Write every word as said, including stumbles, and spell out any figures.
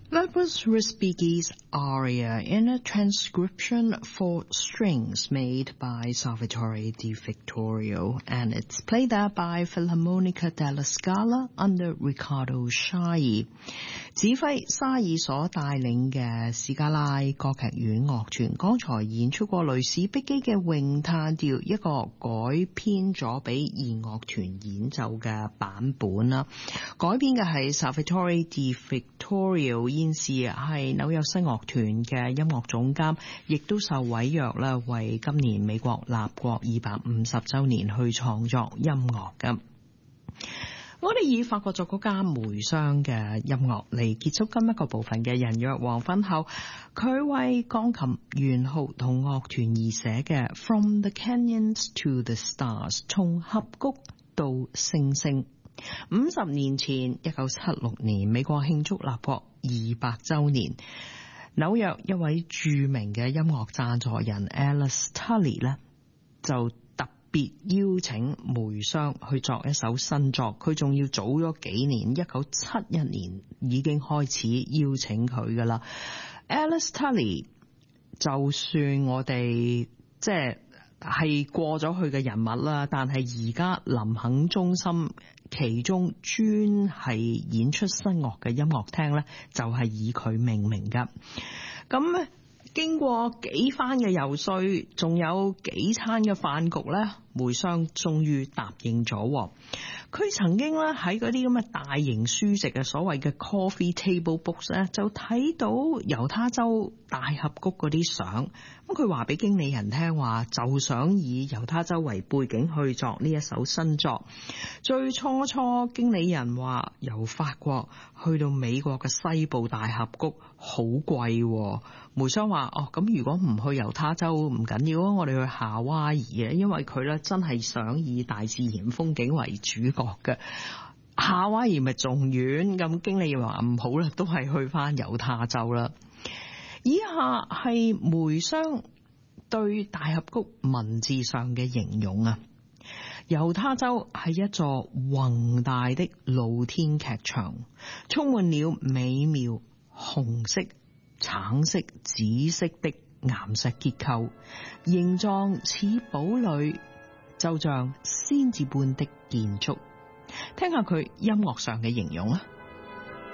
That was Respighi's aria in a transcription for strings made by Salvatore Di Vittorio, and it's played there by Filarmonica della Scala under Riccardo Sciarri. 指揮沙爾所帶領嘅史加拉歌劇院樂團剛才演出過雷士碧基嘅詠嘆調，一個改編咗俾弦樂團演奏嘅版本啦。改編嘅係 Salvatore Di Vittorio， 現時係紐約西樂團嘅音樂總監，亦都受委約啦，為今年美國立國二百五十週年去創作音樂嘅。我哋以法國作曲家梅湘嘅音樂嚟結束今一個部分嘅人約黃昏後，佢為鋼琴、圓號同樂團而寫嘅 From the Canyons to the Stars， 從峽谷到星星。五十年前，一九七六年，美國慶祝立國二百週年，紐約一位著名嘅音樂贊助人 Alice Tully 呢就特別邀請梅湘去作一首新作，佢仲要早咗幾年，一九七一年已經開始邀請佢噶啦。Alice Tully 就算我哋即係係過咗去嘅人物啦，但係而家林肯中心其中專係演出新樂嘅音樂廳呢，就係以佢命名噶。咁經過幾番嘅游說，仲有幾餐嘅飯局呢，梅湘終於答應咗。佢曾經咧喺嗰啲咁嘅大型書籍嘅所謂嘅 coffee table books 咧，就睇到猶他州大峽谷嗰啲相。咁佢話俾經理人聽話，就想以猶他州為背景去作呢一首新作。最初初經理人話由法國去到美國嘅西部大峽谷好貴，梅湘話哦，咁如果唔去猶他州唔緊要啊，我哋去夏威夷啊，因為佢咧真係想以大自然風景為主角嘅。夏威夷咪仲遠，咁經理人話唔好啦，都係去翻猶他州啦。以下係梅湘對大峽谷文字上嘅形容啊。猶他州係一座宏大的露天劇場，充滿了美妙紅色、橙色、紫色的岩石結構，形狀似堡壘，就像仙子般的建築。聽下佢音樂上嘅形容啊。